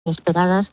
inesperadas,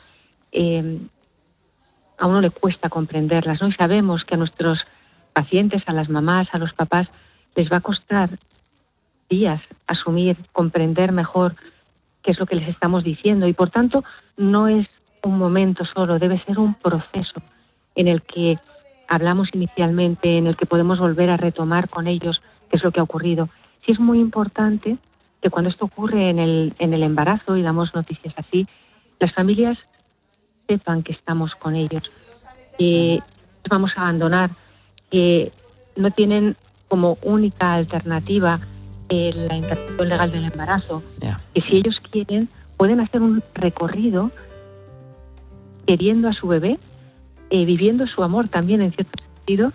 a uno le cuesta comprenderlas, ¿no? Y sabemos que a nuestros pacientes, a las mamás, a los papás, les va a costar días asumir, comprender mejor qué es lo que les estamos diciendo. Y por tanto, no es un momento solo, debe ser un proceso en el que hablamos inicialmente, en el que podemos volver a retomar con ellos qué es lo que ha ocurrido. Sí es muy importante que cuando esto ocurre en el embarazo y damos noticias así, las familias sepan que estamos con ellos, que vamos a abandonar, que no tienen como única alternativa la interrupción legal del embarazo, que si ellos quieren pueden hacer un recorrido queriendo a su bebé, viviendo su amor también en cierto sentido,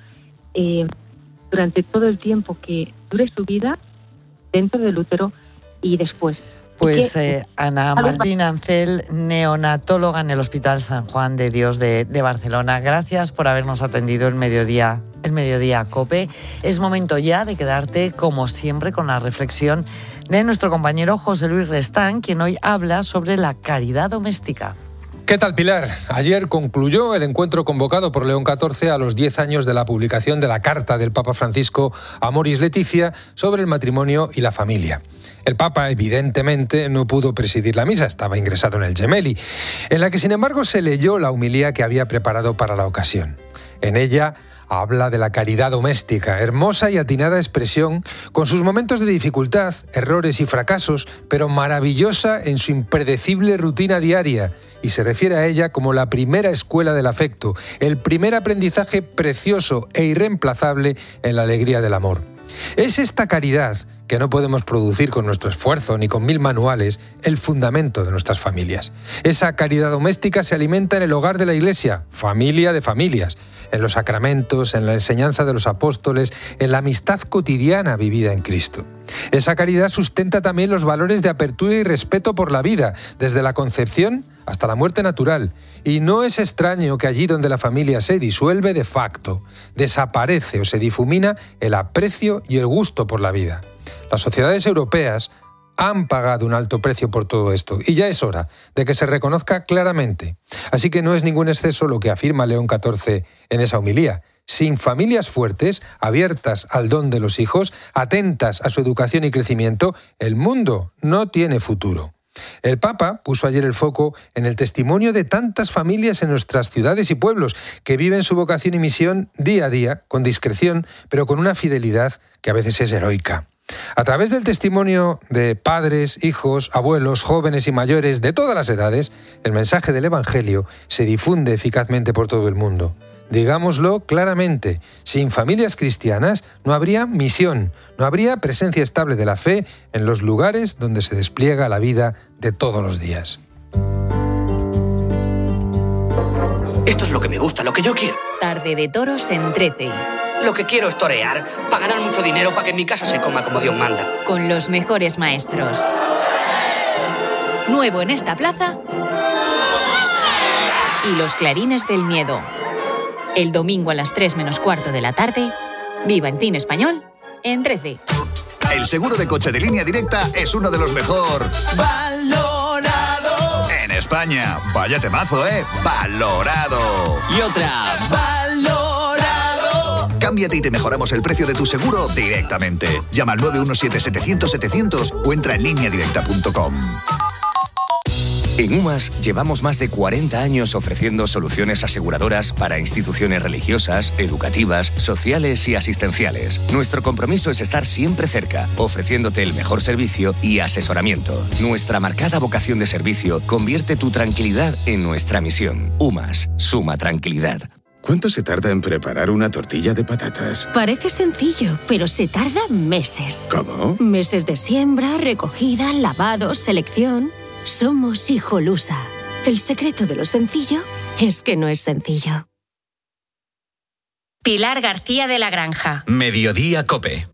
durante todo el tiempo que dure su vida dentro del útero y después. Pues Ana Martín Ancel, neonatóloga en el Hospital San Juan de Dios de Barcelona. Gracias por habernos atendido el mediodía COPE. Es momento ya de quedarte, como siempre, con la reflexión de nuestro compañero José Luis Restán, quien hoy habla sobre la caridad doméstica. ¿Qué tal, Pilar? Ayer concluyó el encuentro convocado por León XIV a los 10 años de la publicación de la carta del Papa Francisco Amoris Laetitia sobre el matrimonio y la familia. El Papa, evidentemente, no pudo presidir la misa, estaba ingresado en el Gemelli, en la que, sin embargo, se leyó la homilía que había preparado para la ocasión. En ella habla de la caridad doméstica, hermosa y atinada expresión, con sus momentos de dificultad, errores y fracasos, pero maravillosa en su impredecible rutina diaria, y se refiere a ella como la primera escuela del afecto, el primer aprendizaje precioso e irreemplazable en la alegría del amor. Es esta caridad, que no podemos producir con nuestro esfuerzo ni con 1000 manuales, el fundamento de nuestras familias. Esa caridad doméstica se alimenta en el hogar de la Iglesia, familia de familias, en los sacramentos, en la enseñanza de los apóstoles, en la amistad cotidiana vivida en Cristo. Esa caridad sustenta también los valores de apertura y respeto por la vida, desde la concepción hasta la muerte natural. Y no es extraño que allí donde la familia se disuelve de facto, desaparece o se difumina el aprecio y el gusto por la vida. Las sociedades europeas han pagado un alto precio por todo esto y ya es hora de que se reconozca claramente. Así que no es ningún exceso lo que afirma León XIV en esa homilía. Sin familias fuertes, abiertas al don de los hijos, atentas a su educación y crecimiento, el mundo no tiene futuro. El Papa puso ayer el foco en el testimonio de tantas familias en nuestras ciudades y pueblos que viven su vocación y misión día a día, con discreción, pero con una fidelidad que a veces es heroica. A través del testimonio de padres, hijos, abuelos, jóvenes y mayores de todas las edades, el mensaje del Evangelio se difunde eficazmente por todo el mundo. Digámoslo claramente, sin familias cristianas no habría misión, no habría presencia estable de la fe en los lugares donde se despliega la vida de todos los días. Esto es lo que me gusta, lo que yo quiero. Tarde de toros en 13. Lo que quiero es torear, para ganar mucho dinero, para que mi casa se coma como Dios manda. Con los mejores maestros. Nuevo en esta plaza. Y los clarines del miedo. El domingo a las 3 menos cuarto de la tarde, Viva en Cine Español, en 13. El seguro de coche de Línea Directa es uno de los mejor valorado en España. Vaya temazo, ¿eh? Valorado. Y otra. Cámbiate y te mejoramos el precio de tu seguro directamente. Llama al 917-700-700 o entra en lineadirecta.com. En UMAS llevamos más de 40 años ofreciendo soluciones aseguradoras para instituciones religiosas, educativas, sociales y asistenciales. Nuestro compromiso es estar siempre cerca, ofreciéndote el mejor servicio y asesoramiento. Nuestra marcada vocación de servicio convierte tu tranquilidad en nuestra misión. UMAS, suma tranquilidad. ¿Cuánto se tarda en preparar una tortilla de patatas? Parece sencillo, pero se tarda meses. ¿Cómo? Meses de siembra, recogida, lavado, selección. Somos Hijolusa. El secreto de lo sencillo es que no es sencillo. Pilar García de la Granja. Mediodía COPE.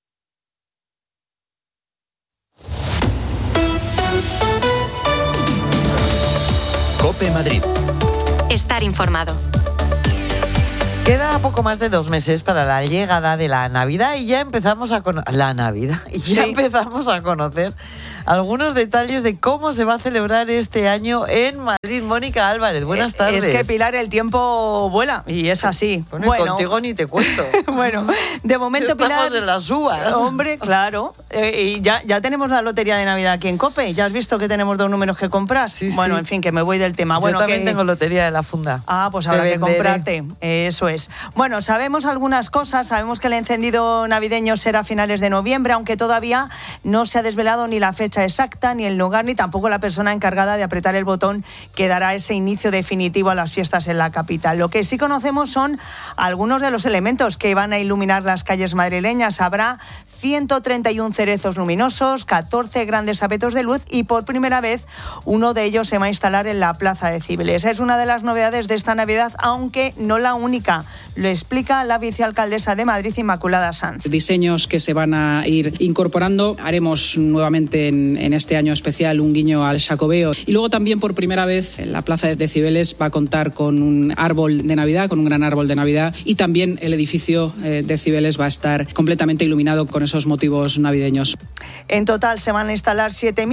COPE Madrid. Estar informado. Queda poco más de 2 meses para la llegada de la Navidad y ya empezamos a empezamos a conocer algunos detalles de cómo se va a celebrar este año en Madrid. Mónica Álvarez, buenas tardes. Es que, Pilar, el tiempo vuela y es así. Bueno, contigo ni te cuento. Bueno, de momento, Estamos Pilar... en las uvas. Hombre, claro. Y ya tenemos la lotería de Navidad aquí en COPE. ¿Ya has visto que tenemos 2 números que comprar? Sí, bueno, sí. En fin, que me voy del tema. Yo Bueno, también tengo lotería de la funda. Ah, pues habrá que comprarte. Eso es. Bueno, sabemos algunas cosas. Sabemos que el encendido navideño será a finales de noviembre, aunque todavía no se ha desvelado ni la fecha exacta, ni el lugar, ni tampoco la persona encargada de apretar el botón que dará ese inicio definitivo a las fiestas en la capital. Lo que sí conocemos son algunos de los elementos que van a iluminar las calles madrileñas. Habrá 131 cerezos luminosos, 14 grandes abetos de luz y por primera vez uno de ellos se va a instalar en la Plaza de Cibeles. Es una de las novedades de esta Navidad, aunque no la única. Lo explica la vicealcaldesa de Madrid, Inmaculada Sanz. Diseños que se van a ir incorporando. Haremos nuevamente en este año especial un guiño al Xacobeo. Y luego también por primera vez la Plaza de Cibeles va a contar con un árbol de Navidad, con un gran árbol de Navidad, y también el edificio de Cibeles va a estar completamente iluminado con esos motivos navideños. En total se van a instalar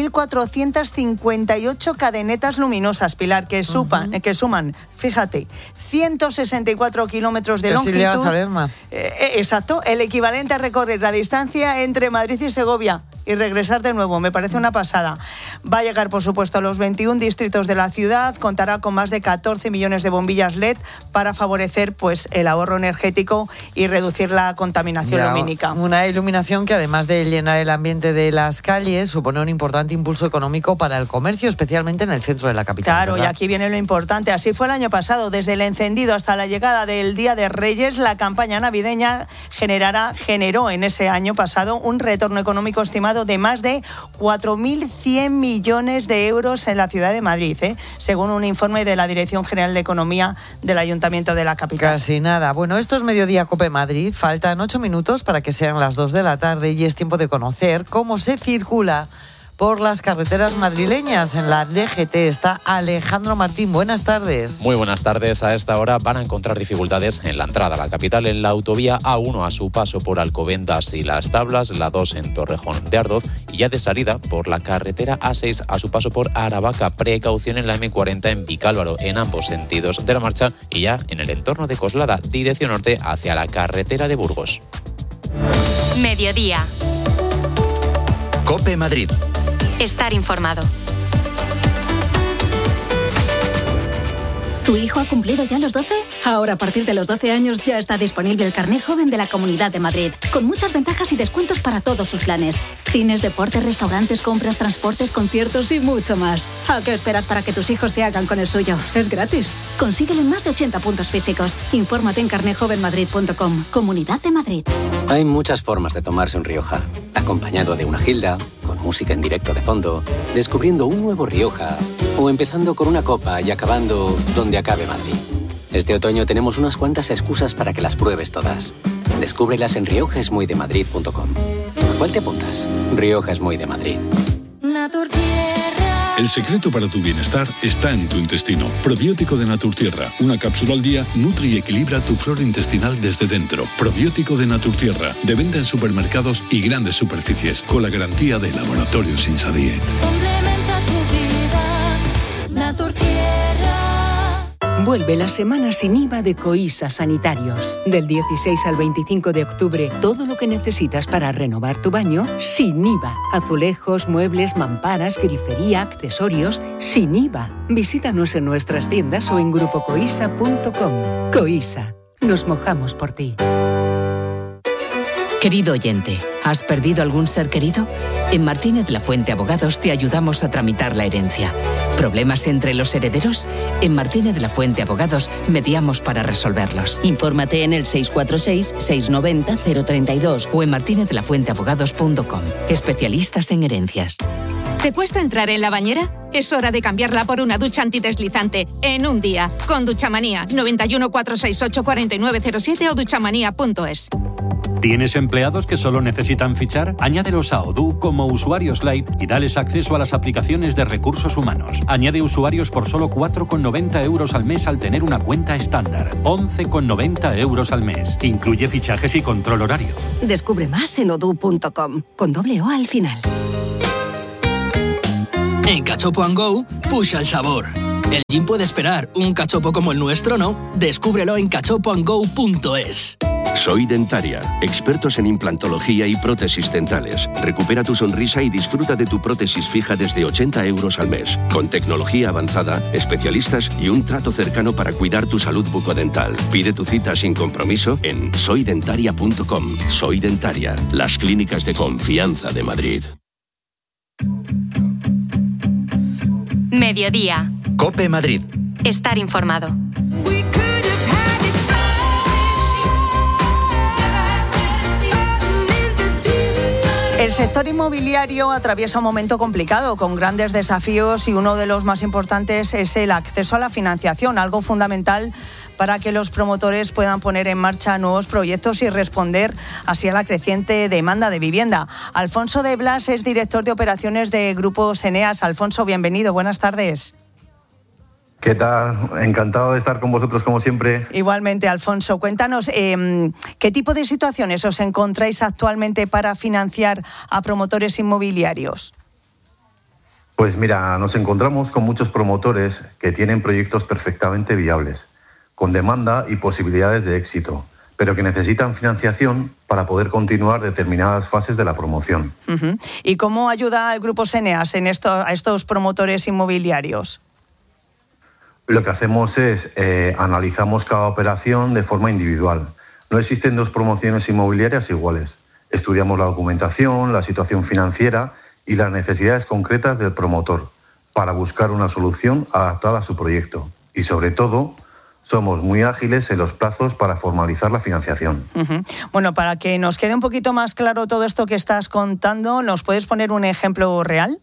7.458 cadenetas luminosas, Pilar, que suman, fíjate, 164 kilómetros de longitud. Llegas a Lerma. Exacto, el equivalente a recorrer la distancia entre Madrid y Segovia y regresar de nuevo. Me parece una pasada. Va a llegar, por supuesto, a los 21 distritos de la ciudad. Contará con más de 14 millones de bombillas LED para favorecer pues el ahorro energético y reducir la contaminación lumínica. Una iluminación que, además de llenar el ambiente de las calles, supone un importante impulso económico para el comercio, especialmente en el centro de la capital. Claro, ¿verdad? Y aquí viene lo importante. Así fue el año pasado. Desde el encendido hasta la llegada del Día de Reyes, la campaña navideña generó en ese año pasado un retorno económico estimado de más de 4.100 millones de euros en la ciudad de Madrid, según un informe de la Dirección General de Economía del Ayuntamiento de la capital. Casi nada. Bueno, esto es Mediodía COPE Madrid. Faltan 8 minutos para que sean las 2 de la tarde y es tiempo de conocer cómo se circula por las carreteras madrileñas. En la DGT está Alejandro Martín. Buenas tardes. Muy buenas tardes. A esta hora van a encontrar dificultades en la entrada a la capital, en la autovía A1 a su paso por Alcobendas y Las Tablas, la 2 en Torrejón de Ardoz y ya de salida por la carretera A6 a su paso por Aravaca. Precaución en la M40 en Vicálvaro en ambos sentidos de la marcha y ya en el entorno de Coslada, dirección norte hacia la carretera de Burgos. Mediodía. COPE Madrid. Estar informado. ¿Tu hijo ha cumplido ya los 12? Ahora, a partir de los 12 años, ya está disponible el Carné Joven de la Comunidad de Madrid, con muchas ventajas y descuentos para todos sus planes. Cines, deportes, restaurantes, compras, transportes, conciertos y mucho más. ¿A qué esperas para que tus hijos se hagan con el suyo? Es gratis. Consíguelo en más de 80 puntos físicos. Infórmate en carnejovenmadrid.com. Comunidad de Madrid. Hay muchas formas de tomarse un Rioja. Acompañado de una gilda, con música en directo de fondo, descubriendo un nuevo Rioja, o empezando con una copa y acabando donde acabe Madrid. Este otoño tenemos unas cuantas excusas para que las pruebes todas. Descúbrelas en riojaesmuydemadrid.com. ¿A cuál te apuntas? Rioja es muy de Madrid. Naturtierra. El secreto para tu bienestar está en tu intestino. Probiótico de Naturtierra. Una cápsula al día nutre y equilibra tu flora intestinal desde dentro. Probiótico de Naturtierra. De venta en supermercados y grandes superficies. Con la garantía de Laboratorios Insadiet. Complementa tu vida. Naturtierra. Vuelve la semana sin IVA de Coisa Sanitarios. Del 16 al 25 de octubre, todo lo que necesitas para renovar tu baño, sin IVA. Azulejos, muebles, mamparas, grifería, accesorios, sin IVA. Visítanos en nuestras tiendas o en grupocoisa.com. Coisa, nos mojamos por ti. Querido oyente, ¿has perdido algún ser querido? En Martínez La Fuente Abogados te ayudamos a tramitar la herencia. ¿Problemas entre los herederos? En Martínez La Fuente Abogados mediamos para resolverlos. Infórmate en el 646-690-032 o en martinezlafuenteabogados.com. Especialistas en herencias. ¿Te cuesta entrar en la bañera? Es hora de cambiarla por una ducha antideslizante en un día. Con Duchamanía, 91 468 4907 o duchamanía.es. ¿Tienes empleados que solo necesitan fichar? Añádelos a Odoo como usuarios light y dales acceso a las aplicaciones de recursos humanos. Añade usuarios por solo 4,90 euros al mes al tener una cuenta estándar. 11,90 euros al mes. Incluye fichajes y control horario. Descubre más en odoo.com, con doble O al final. En Cachopo & Go, push el sabor. El gin puede esperar, un cachopo como el nuestro no. Descúbrelo en cachopoandgo.es. Soy Dentaria, expertos en implantología y prótesis dentales. Recupera tu sonrisa y disfruta de tu prótesis fija desde 80 euros al mes. Con tecnología avanzada, especialistas y un trato cercano para cuidar tu salud bucodental. Pide tu cita sin compromiso en soydentaria.com. Soy Dentaria, las clínicas de confianza de Madrid. Mediodía. COPE Madrid. Estar informado. El sector inmobiliario atraviesa un momento complicado, con grandes desafíos, y uno de los más importantes es el acceso a la financiación, algo fundamental para que los promotores puedan poner en marcha nuevos proyectos y responder así a la creciente demanda de vivienda. Alfonso de Blas es director de operaciones de Grupo Eneas. Alfonso, bienvenido, buenas tardes. ¿Qué tal? Encantado de estar con vosotros como siempre. Igualmente, Alfonso. Cuéntanos, ¿qué tipo de situaciones os encontráis actualmente para financiar a promotores inmobiliarios? Pues mira, nos encontramos con muchos promotores que tienen proyectos perfectamente viables, con demanda y posibilidades de éxito, pero que necesitan financiación para poder continuar determinadas fases de la promoción. Uh-huh. ¿Y cómo ayuda el Grupo Eneas a estos promotores inmobiliarios? Lo que hacemos es analizamos cada operación de forma individual. No existen dos promociones inmobiliarias iguales. Estudiamos la documentación, la situación financiera y las necesidades concretas del promotor para buscar una solución adaptada a su proyecto. Y sobre todo, somos muy ágiles en los plazos para formalizar la financiación. Uh-huh. Bueno, para que nos quede un poquito más claro todo esto que estás contando, ¿nos puedes poner un ejemplo real?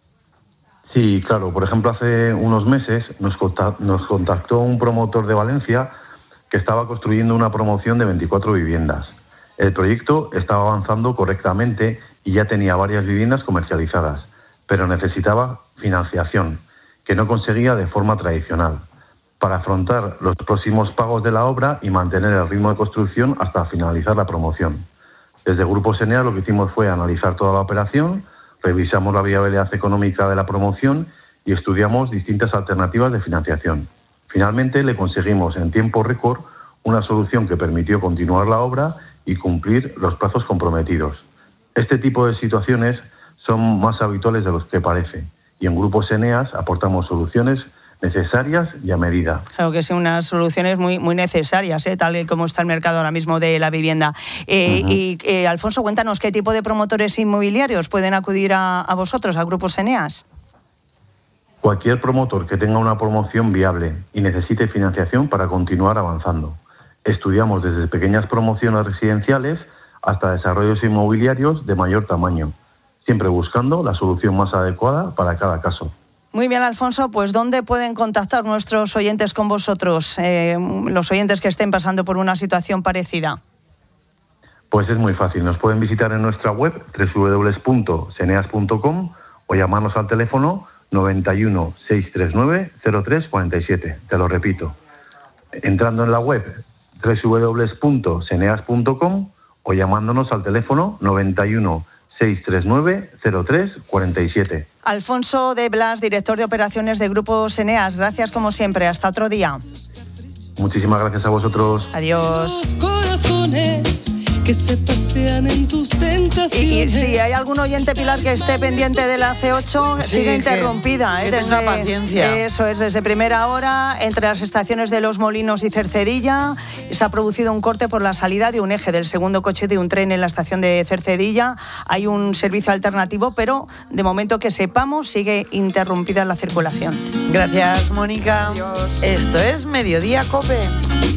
Sí, claro. Por ejemplo, hace unos meses nos contactó un promotor de Valencia que estaba construyendo una promoción de 24 viviendas. El proyecto estaba avanzando correctamente y ya tenía varias viviendas comercializadas, pero necesitaba financiación, que no conseguía de forma tradicional, para afrontar los próximos pagos de la obra y mantener el ritmo de construcción hasta finalizar la promoción. Desde Grupo Eneas lo que hicimos fue analizar toda la operación, revisamos la viabilidad económica de la promoción y estudiamos distintas alternativas de financiación. Finalmente le conseguimos en tiempo récord una solución que permitió continuar la obra y cumplir los plazos comprometidos. Este tipo de situaciones son más habituales de los que parece, y en Grupo Eneas aportamos soluciones necesarias y a medida. Claro que sí, unas soluciones muy, muy necesarias, tal y como está el mercado ahora mismo de la vivienda. Y Alfonso, cuéntanos, ¿qué tipo de promotores inmobiliarios pueden acudir a vosotros, a Grupo Eneas? Cualquier promotor que tenga una promoción viable y necesite financiación para continuar avanzando. Estudiamos desde pequeñas promociones residenciales hasta desarrollos inmobiliarios de mayor tamaño, siempre buscando la solución más adecuada para cada caso. Muy bien, Alfonso, pues ¿dónde pueden contactar nuestros oyentes con vosotros, los oyentes que estén pasando por una situación parecida? Pues es muy fácil, nos pueden visitar en nuestra web www.eneas.com o llamarnos al teléfono 91 639 0347. Te lo repito, entrando en la web www.eneas.com o llamándonos al teléfono 91 639 0347. Alfonso de Blas, director de operaciones de Grupo Eneas. Gracias como siempre. Hasta otro día. Muchísimas gracias a vosotros. Adiós. Que se pasean en tus tentaciones. Y si hay algún oyente, Pilar, que esté pendiente de la C8, sí, sigue interrumpida. Que tenga paciencia. Eso es, desde primera hora, entre las estaciones de Los Molinos y Cercedilla, se ha producido un corte por la salida de un eje del segundo coche de un tren en la estación de Cercedilla. Hay un servicio alternativo, pero de momento que sepamos, sigue interrumpida la circulación. Gracias, Mónica. Adiós. Esto es Mediodía COPE.